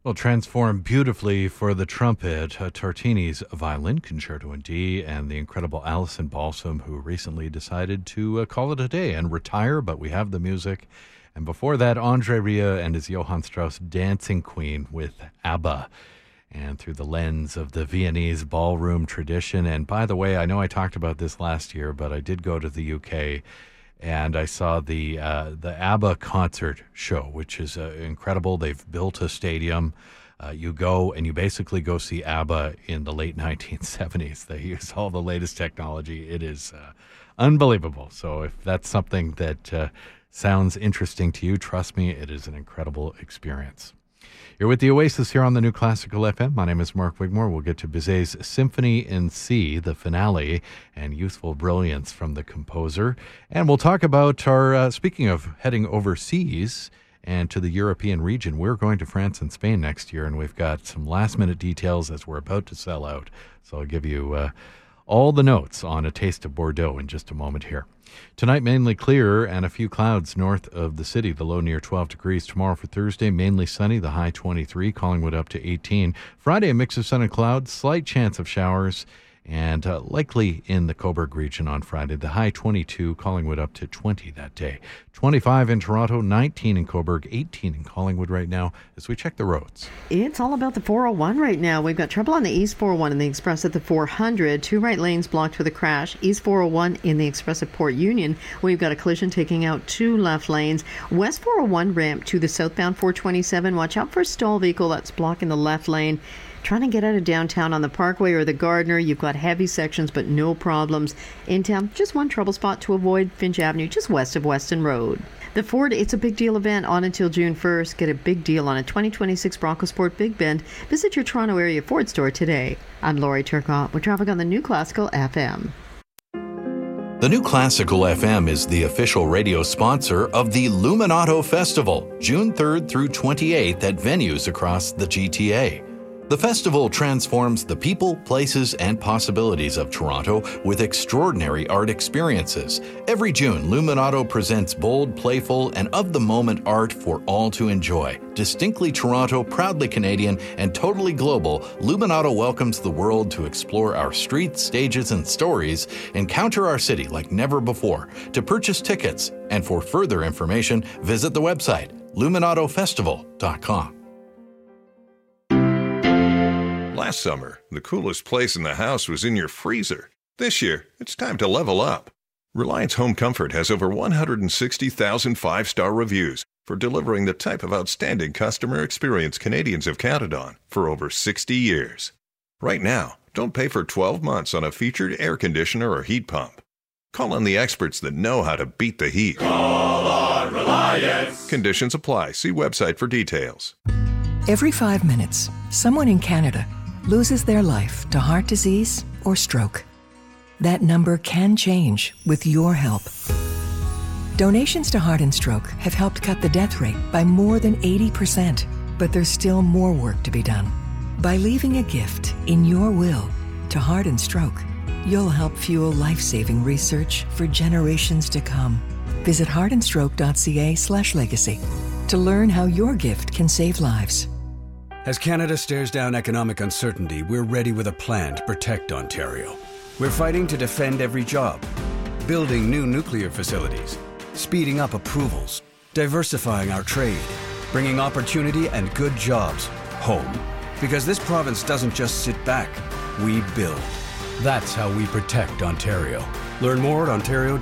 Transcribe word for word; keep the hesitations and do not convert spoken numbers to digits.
Well, transformed beautifully for the trumpet, uh, Tartini's Violin Concerto in D, and the incredible Alison Balsam, who recently decided to uh, call it a day and retire, but we have the music. And before that, Andre Rieu and his Johann Strauss Dancing Queen with ABBA, and through the lens of the Viennese ballroom tradition. And by the way, I know I talked about this last year, but I did go to the U K, and I saw the uh, the ABBA concert show, which is uh, incredible. They've built a stadium. Uh, you go and you basically go see ABBA in the late nineteen seventies. They use all the latest technology. It is uh, unbelievable. So if that's something that uh, sounds interesting to you, trust me, it is an incredible experience. You're with the Oasis here on the New Classical F M. My name is Mark Wigmore. We'll get to Bizet's Symphony in C, the finale, and youthful brilliance from the composer. And we'll talk about our, uh, speaking of heading overseas and to the European region, we're going to France and Spain next year, and we've got some last-minute details as we're about to sell out. So I'll give you uh, all the notes on A Taste of Bordeaux in just a moment here. Tonight, mainly clear and a few clouds north of the city. The low near twelve degrees. Tomorrow for Thursday, mainly sunny. The high twenty-three. Collingwood up to eighteen. Friday, a mix of sun and clouds. Slight chance of showers. And uh, likely in the Cobourg region on Friday. The high twenty-two. Collingwood up to twenty that day. twenty-five in Toronto. nineteen in Cobourg. eighteen in Collingwood right now as we check the roads. It's all about the four oh one right now. We've got trouble on the East four oh one in the Express at the four hundred. Two right lanes blocked with a crash. East four oh one in the Express at Port Union. We've got a collision taking out two left lanes. West four oh one ramp to the southbound four twenty-seven. Watch out for a stall vehicle that's blocking the left lane. Trying to get out of downtown on the Parkway or the Gardner, you've got heavy sections but no problems. In town, just one trouble spot to avoid, Finch Avenue, just west of Weston Road. The Ford It's a Big Deal event on until June first. Get a big deal on a twenty twenty-six Bronco Sport Big Bend. Visit your Toronto area Ford store today. I'm Lori Turcotte with traffic on the New Classical F M. The New Classical F M is the official radio sponsor of the Luminato Festival, June third through twenty-eighth at venues across the G T A. The festival transforms the people, places, and possibilities of Toronto with extraordinary art experiences. Every June, Luminato presents bold, playful, and of-the-moment art for all to enjoy. Distinctly Toronto, proudly Canadian, and totally global, Luminato welcomes the world to explore our streets, stages, and stories, encounter our city like never before. To purchase tickets and for further information, visit the website luminato festival dot com. Last summer, the coolest place in the house was in your freezer. This year, it's time to level up. Reliance Home Comfort has over one hundred sixty thousand five-star reviews for delivering the type of outstanding customer experience Canadians have counted on for over sixty years. Right now, don't pay for twelve months on a featured air conditioner or heat pump. Call on the experts that know how to beat the heat. Call on Reliance. Conditions apply. See website for details. Every five minutes, someone in Canada loses their life to heart disease or stroke. That number can change with your help. Donations to Heart and Stroke have helped cut the death rate by more than eighty percent, but there's still more work to be done. By leaving a gift in your will to Heart and Stroke, you'll help fuel life-saving research for generations to come. Visit heartandstroke.ca slash legacy to learn how your gift can save lives. As Canada stares down economic uncertainty, we're ready with a plan to protect Ontario. We're fighting to defend every job, building new nuclear facilities, speeding up approvals, diversifying our trade, bringing opportunity and good jobs home. Because this province doesn't just sit back, we build. That's how we protect Ontario. Learn more at ontario